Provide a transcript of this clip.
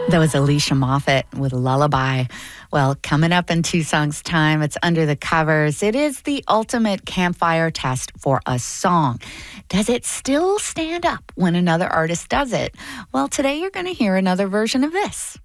That was Alicia Moffett with Lullaby. Well, coming up in 2 songs' time, it's Under the Covers. It is the ultimate campfire test for a song. Does it still stand up when another artist does it? Well, today you're going to hear another version of this.